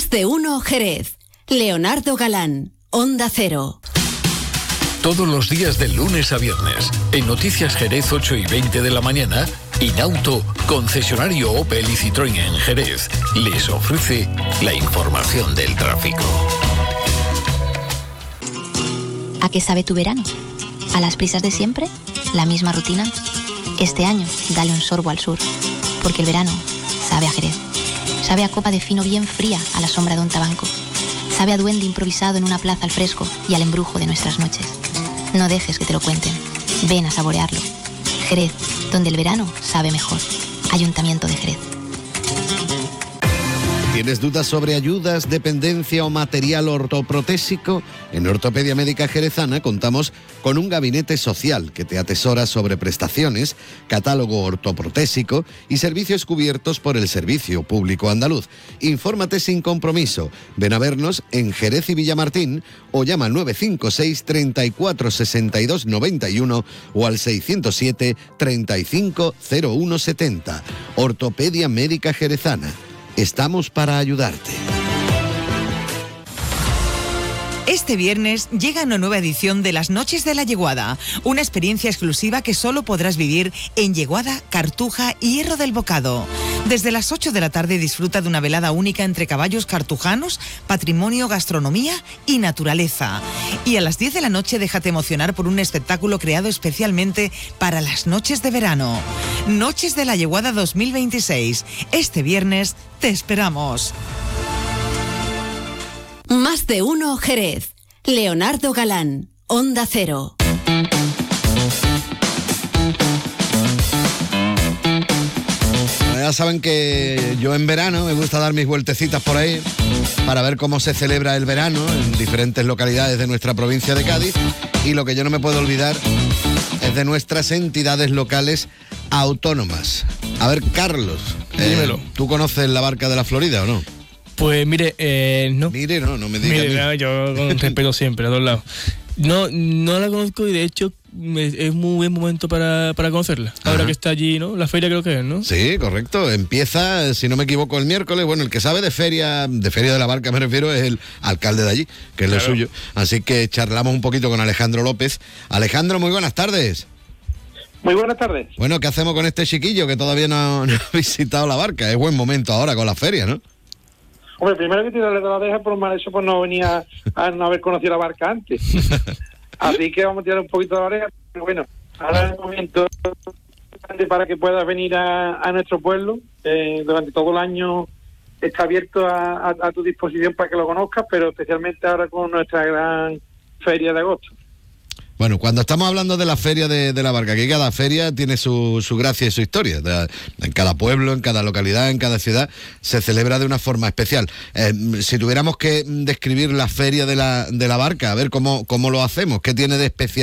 Más de uno Jerez. Leonardo Galán, Onda Cero. Todos los días de lunes a viernes, en Noticias Jerez 8:20 de la mañana, Inauto, concesionario Opel y Citroën en Jerez, les ofrece la información del tráfico. ¿A qué sabe tu verano? ¿A las prisas de siempre? ¿La misma rutina? Este año, dale un sorbo al sur, porque el verano sabe a Jerez. Sabe a copa de fino bien fría a la sombra de un tabanco. Sabe a duende improvisado en una plaza al fresco y al embrujo de nuestras noches. No dejes que te lo cuenten. Ven a saborearlo. Jerez, donde el verano sabe mejor. Ayuntamiento de Jerez. ¿Tienes dudas sobre ayudas, dependencia o material ortoprotésico? En Ortopedia Médica Jerezana contamos con un gabinete social que te atesora sobre prestaciones, catálogo ortoprotésico y servicios cubiertos por el Servicio Público Andaluz. Infórmate sin compromiso. Ven a vernos en Jerez y Villamartín o llama al 956 34 62 91 o al 607 35 01 70. Ortopedia Médica Jerezana. Estamos para ayudarte. Este viernes llega una nueva edición de Las Noches de la Yeguada, una experiencia exclusiva que solo podrás vivir en Yeguada, Cartuja y Hierro del Bocado. Desde las 8 de la tarde disfruta de una velada única entre caballos cartujanos, patrimonio, gastronomía y naturaleza. Y a las 10 de la noche déjate emocionar por un espectáculo creado especialmente para las noches de verano. Noches de la Yeguada 2026. Este viernes te esperamos. Más de uno Jerez. Leonardo Galán, Onda Cero. Ya saben que yo en verano me gusta dar mis vueltecitas por ahí para ver cómo se celebra el verano en diferentes localidades de nuestra provincia de Cádiz, y lo que yo no me puedo olvidar es de nuestras entidades locales autónomas. A ver, Carlos, dímelo. ¿Tú conoces la Barca de la Florida o no? Pues mire, no. Mire, no me digas. Mire, yo con respeto siempre, a todos lados. No la conozco y de hecho es muy buen momento para conocerla. Ahora que está allí, ¿no? La feria creo que es, ¿no? Sí, correcto. Empieza, si no me equivoco, el miércoles. Bueno, el que sabe de feria de la Barca me refiero, es el alcalde de allí, que es lo suyo. Así que charlamos un poquito con Alejandro López. Alejandro, muy buenas tardes. Muy buenas tardes. Bueno, ¿qué hacemos con este chiquillo que todavía no ha visitado la Barca? Es buen momento ahora con la feria, ¿no? Hombre, primero que tirarle de la oreja, por mal eso pues no venía a no haber conocido la Barca antes. Así que vamos a tirar un poquito de la oreja, pero bueno, ahora es el momento para que puedas venir a nuestro pueblo. Durante todo el año está abierto a tu disposición para que lo conozcas, pero especialmente ahora con nuestra gran feria de agosto. Bueno, cuando estamos hablando de la feria de la Barca, que cada feria tiene su gracia y su historia. En cada pueblo, en cada localidad, en cada ciudad, se celebra de una forma especial. Si tuviéramos que describir la feria de la Barca, a ver cómo lo hacemos, qué tiene de especial